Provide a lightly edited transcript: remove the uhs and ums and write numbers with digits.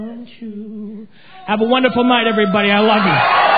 Have a wonderful night, everybody. I love you.